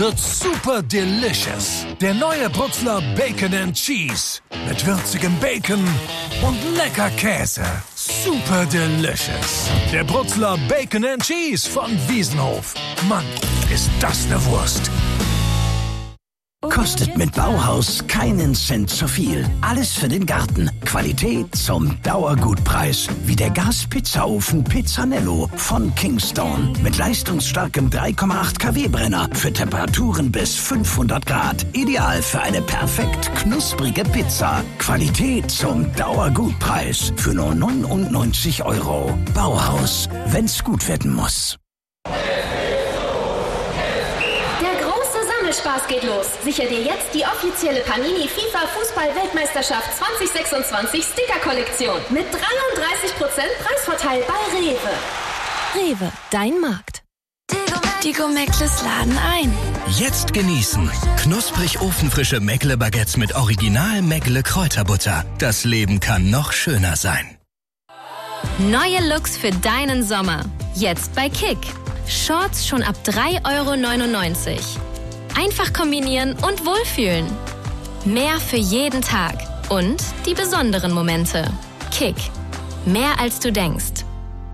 wird super delicious. Der neue Brutzler Bacon and Cheese. Mit würzigem Bacon und lecker Käse. Super delicious. Der Brutzler Bacon and Cheese von Wiesenhof. Mann, ist das eine Wurst. Kostet mit Bauhaus keinen Cent zu viel. Alles für den Garten. Qualität zum Dauergutpreis. Wie der Gas-Pizzaofen Pizzanello von Kingstone. Mit leistungsstarkem 3,8 kW Brenner für Temperaturen bis 500 Grad. Ideal für eine perfekt knusprige Pizza. Qualität zum Dauergutpreis. Für nur 99 €. Bauhaus. Wenn's gut werden muss. Spaß geht los. Sichere dir jetzt die offizielle Panini FIFA Fußball-Weltmeisterschaft 2026 Sticker-Kollektion mit 33% Preisvorteil bei Rewe. Rewe, dein Markt. Die Gourmettles laden ein. Jetzt genießen. Knusprig ofenfrische Meckle-Baguettes mit Original Meckle-Kräuterbutter. Das Leben kann noch schöner sein. Neue Looks für deinen Sommer. Jetzt bei Kick. Shorts schon ab 3,99 €. Einfach kombinieren und wohlfühlen. Mehr für jeden Tag und die besonderen Momente. Kick. Mehr als du denkst.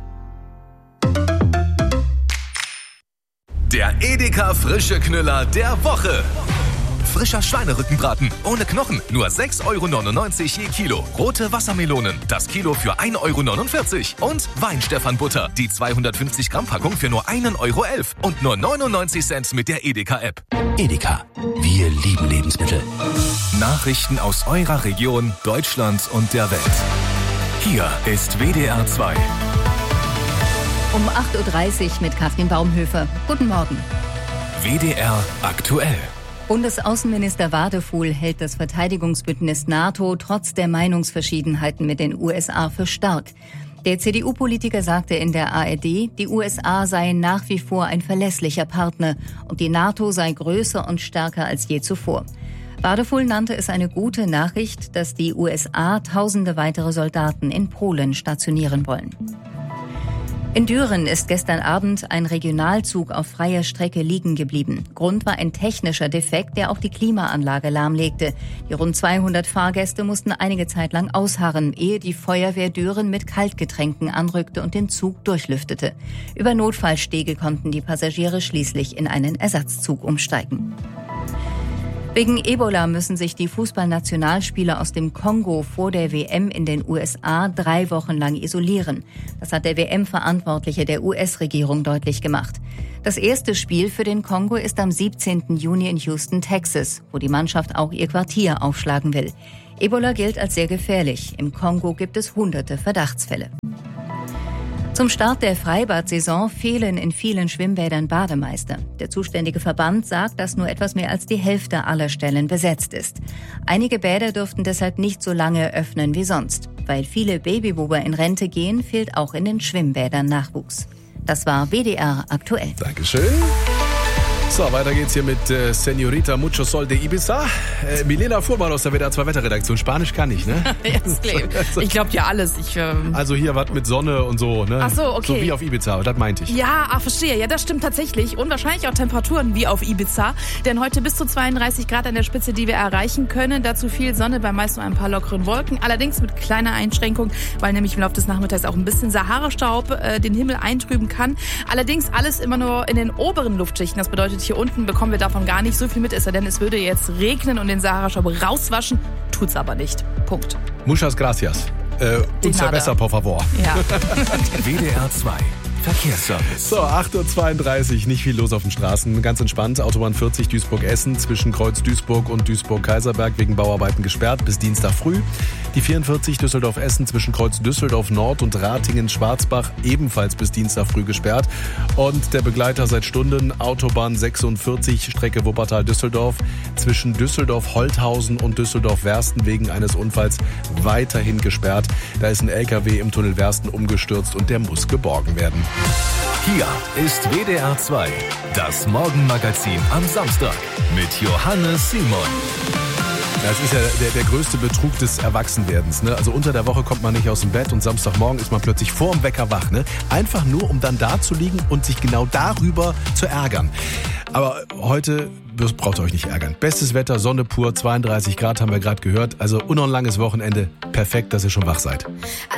Der Edeka Frische Knüller der Woche. Frischer Schweinerückenbraten ohne Knochen, nur 6,99 € je Kilo. Rote Wassermelonen, das Kilo für 1,49 € Und Weinstephan-Butter, die 250 Gramm Packung für nur 1,11 € und nur 99 Cent mit der Edeka-App. Edeka. Wir lieben Lebensmittel. Nachrichten aus eurer Region, Deutschland und der Welt. Hier ist WDR 2. Um 8:30 Uhr mit Katrin Baumhöfer. Guten Morgen. WDR aktuell. Bundesaußenminister Wadefuhl hält das Verteidigungsbündnis NATO trotz der Meinungsverschiedenheiten mit den USA für stark. Der CDU-Politiker sagte in der ARD, die USA seien nach wie vor ein verlässlicher Partner und die NATO sei größer und stärker als je zuvor. Wadefuhl nannte es eine gute Nachricht, dass die USA tausende weitere Soldaten in Polen stationieren wollen. In Düren ist gestern Abend ein Regionalzug auf freier Strecke liegen geblieben. Grund war ein technischer Defekt, der auch die Klimaanlage lahmlegte. Die rund 200 Fahrgäste mussten einige Zeit lang ausharren, ehe die Feuerwehr Düren mit Kaltgetränken anrückte und den Zug durchlüftete. Über Notfallstege konnten die Passagiere schließlich in einen Ersatzzug umsteigen. Wegen Ebola müssen sich die Fußballnationalspieler aus dem Kongo vor der WM in den USA 3 Wochen lang isolieren. Das hat der WM-Verantwortliche der US-Regierung deutlich gemacht. Das erste Spiel für den Kongo ist am 17. Juni in Houston, Texas, wo die Mannschaft auch ihr Quartier aufschlagen will. Ebola gilt als sehr gefährlich. Im Kongo gibt es hunderte Verdachtsfälle. Zum Start der Freibad-Saison fehlen in vielen Schwimmbädern Bademeister. Der zuständige Verband sagt, dass nur etwas mehr als die Hälfte aller Stellen besetzt ist. Einige Bäder dürften deshalb nicht so lange öffnen wie sonst. Weil viele Babyboomer in Rente gehen, fehlt auch in den Schwimmbädern Nachwuchs. Das war WDR aktuell. Dankeschön. So, weiter geht's hier mit Señorita Mucho Sol de Ibiza. Milena Fuhrmann aus der WDR 2 Wetterredaktion. Spanisch kann ich, ne? Ich glaube ja alles. Also hier was mit Sonne und so, ne? Ach so, okay. So wie auf Ibiza, das meinte ich. Ja, verstehe. Ja, das stimmt tatsächlich. Und wahrscheinlich auch Temperaturen wie auf Ibiza. Denn heute bis zu 32 Grad an der Spitze, die wir erreichen können. Dazu viel Sonne, bei meist nur ein paar lockeren Wolken. Allerdings mit kleiner Einschränkung, weil nämlich im Laufe des Nachmittags auch ein bisschen Sahara-Staub den Himmel eintrüben kann. Allerdings alles immer nur in den oberen Luftschichten. Das bedeutet, hier unten bekommen wir davon gar nicht so viel mit, denn es würde jetzt regnen und den Sahara-Staub rauswaschen, tut's aber nicht. Punkt. Muchas gracias. Un cerveza, por favor. Ja. WDR 2 Verkehrsservice. So, 8:32 Uhr, nicht viel los auf den Straßen. Ganz entspannt, Autobahn 40 Duisburg-Essen zwischen Kreuz Duisburg und Duisburg-Kaiserberg wegen Bauarbeiten gesperrt bis Dienstag früh. Die 44 Düsseldorf-Essen zwischen Kreuz Düsseldorf-Nord und Ratingen-Schwarzbach ebenfalls bis Dienstag früh gesperrt. Und der Begleiter seit Stunden, Autobahn 46 Strecke Wuppertal-Düsseldorf zwischen Düsseldorf-Holthausen und Düsseldorf-Wersten wegen eines Unfalls weiterhin gesperrt. Da ist ein LKW im Tunnel Wersten umgestürzt und der muss geborgen werden. Hier ist WDR 2, das Morgenmagazin am Samstag mit Johannes Simon. Das ist ja der größte Betrug des Erwachsenwerdens. Ne? Also unter der Woche kommt man nicht aus dem Bett und Samstagmorgen ist man plötzlich vorm Wecker wach. Ne? Einfach nur, um dann da zu liegen und sich genau darüber zu ärgern. Aber heute braucht ihr euch nicht ärgern. Bestes Wetter, Sonne pur, 32 Grad haben wir gerade gehört. Also noch ein langes Wochenende. Perfekt, dass ihr schon wach seid.